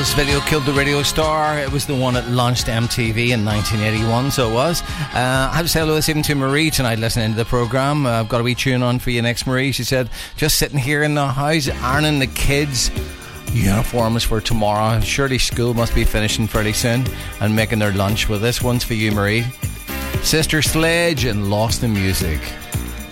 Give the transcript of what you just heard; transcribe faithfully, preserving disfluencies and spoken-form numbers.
was. Video killed the radio star. It was the one that launched M T V in nineteen eighty-one, so it was. Uh, I have to say hello this evening to Marie tonight listening to the programme. Uh, I've got a wee tune on for you next, Marie. She said, just sitting here in the house, ironing the kids' uniforms for tomorrow. Surely school must be finishing fairly soon and making their lunch. Well, this one's for you, Marie. Sister Sledge and Lost in Music.